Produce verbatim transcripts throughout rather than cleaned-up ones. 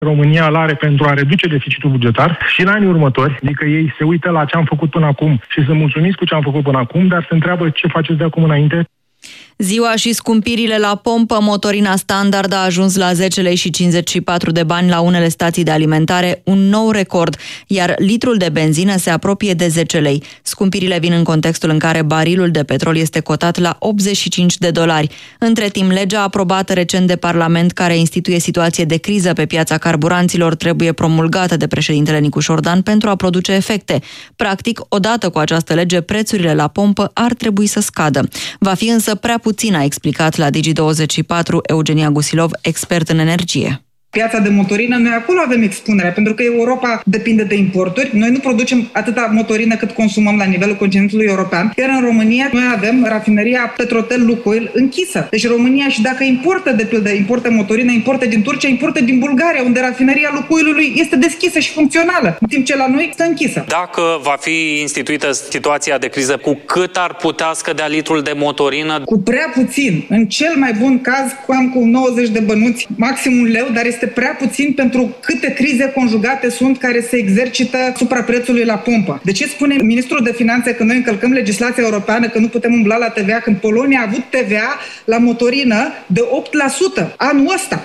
România îl are pentru a reduce deficitul bugetar și în anii următori, adică ei se uită la ce am făcut până acum și sunt mulțumiți cu ce am făcut până acum, dar se întreabă ce faceți de acum înainte. Ziua și scumpirile la pompă, motorina standard a ajuns la zece lei și cincizeci și patru de bani la unele stații de alimentare, un nou record, iar litrul de benzină se apropie de zece lei. Scumpirile vin în contextul în care barilul de petrol este cotat la optzeci și cinci de dolari. Între timp, legea aprobată recent de Parlament care instituie situație de criză pe piața carburanților trebuie promulgată de președintele Nicu Șordan pentru a produce efecte. Practic, odată cu această lege, prețurile la pompă ar trebui să scadă. Va fi însă prea puțin, a explicat la Digi douăzeci și patru Eugenia Gusilov, expert în energie. Piața de motorină, noi acolo avem expunerea, pentru că Europa depinde de importuri. Noi nu producem atâta motorină cât consumăm la nivelul continentului european, iar în România noi avem rafineria Petrotel Lukoil închisă. Deci România, și dacă importă, de pildă, importă motorină, importă din Turcia, importă din Bulgaria, unde rafineria Lukoilului este deschisă și funcțională, în timp ce la noi stă închisă. Dacă va fi instituită situația de criză, cu cât ar putea scădea litrul de motorină? Cu prea puțin. În cel mai bun caz, cam cu nouăzeci de bănuți, maxim un leu, dar este este prea puțin pentru câte crize conjugate sunt care se exercită supra prețului la pompă. De ce spune ministrul de Finanțe că noi încălcăm legislația europeană, că nu putem umbla la T V A, când Polonia a avut T V A la motorină de opt la sută anul ăsta?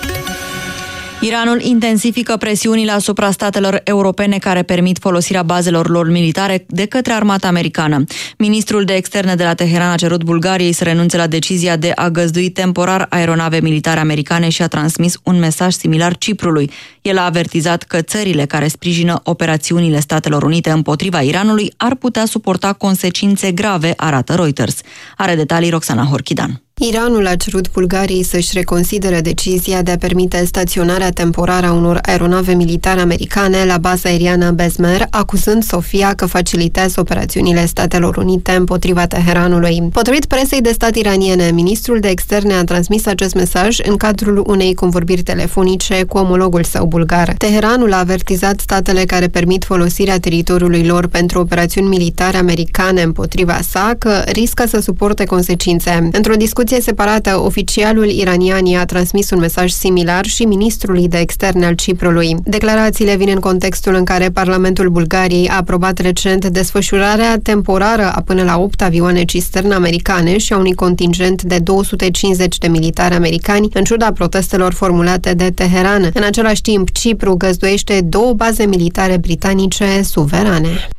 Iranul intensifică presiunile asupra statelor europene care permit folosirea bazelor lor militare de către armata americană. Ministrul de Externe de la Teheran a cerut Bulgariei să renunțe la decizia de a găzdui temporar aeronave militare americane și a transmis un mesaj similar Ciprului. El a avertizat că țările care sprijină operațiunile Statelor Unite împotriva Iranului ar putea suporta consecințe grave, arată Reuters. Are detalii Roxana Horchidan. Iranul a cerut Bulgariei să-și reconsidere decizia de a permite staționarea temporară a unor aeronave militare americane la baza aeriană Besmer, acuzând Sofia că facilitează operațiunile Statelor Unite împotriva Teheranului. Potrivit presei de stat iraniene, ministrul de Externe a transmis acest mesaj în cadrul unei convorbiri telefonice cu omologul său bulgar. Teheranul a avertizat statele care permit folosirea teritoriului lor pentru operațiuni militare americane împotriva sa că riscă să suporte consecințe. Într-o discuție separată, oficialul iranian a transmis un mesaj similar și ministrului de Externe al Ciprului. Declarațiile vin în contextul în care Parlamentul Bulgariei a aprobat recent desfășurarea temporară a până la opt avioane cisternă americane și a unui contingent de două sute cincizeci de militari americani, în ciuda protestelor formulate de Teheran. În același timp, Cipru găzduiește două baze militare britanice suverane.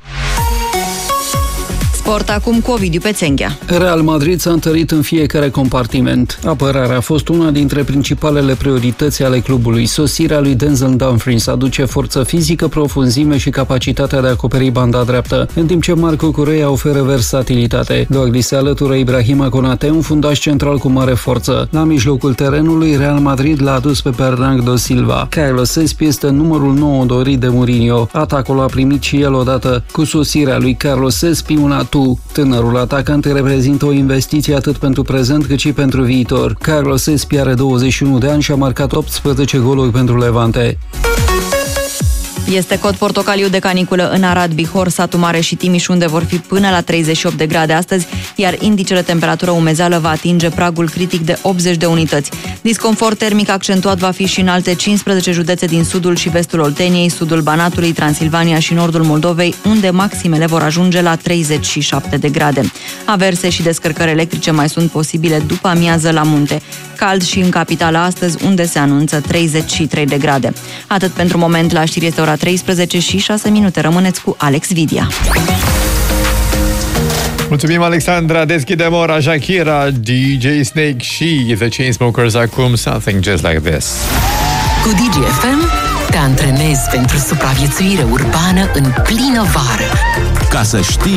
Sport acum cu Ovidiu Pețenghea. Real Madrid s-a întărit în fiecare compartiment. Apărarea a fost una dintre principalele priorități ale clubului. Sosirea lui Denzel Dumfries aduce forță fizică, profunzime și capacitatea de a acoperi banda dreaptă, în timp ce Marco Correa oferă versatilitate. Doar se alătură Ibrahima Konate, un fundaș central cu mare forță. La mijlocul terenului, Real Madrid l-a adus pe Bernardo Silva. Carlos Espi este numărul nouă dorit de Mourinho. Atacul a primit și el odată cu sosirea lui Carlos Espi un atu. Tânărul atacant reprezintă o investiție atât pentru prezent cât și pentru viitor. Carlos Espi are douăzeci și unu de ani și a marcat optsprezece goluri pentru Levante. Este cod portocaliu de caniculă în Arad, Bihor, Satu Mare și Timiș, unde vor fi până la treizeci și opt de grade astăzi, iar indicele temperatură umezeală va atinge pragul critic de optzeci de unități. Disconfort termic accentuat va fi și în alte cincisprezece județe din sudul și vestul Olteniei, sudul Banatului, Transilvania și nordul Moldovei, unde maximele vor ajunge la treizeci și șapte de grade. Averse și descărcări electrice mai sunt posibile după amiază la munte. Cald și în capitală astăzi, unde se anunță treizeci și trei de grade. Atât pentru moment, la știri este ora treisprezece și șase minute. Rămâneți cu Alex Vidia. Mulțumim, Alexandra. Deschidem ora. Shakira, D J Snake și The Chainsmokers acum Something Just Like This. Cu Digi F M te antrenezi pentru supraviețuire urbană în plină vară. Ca să știi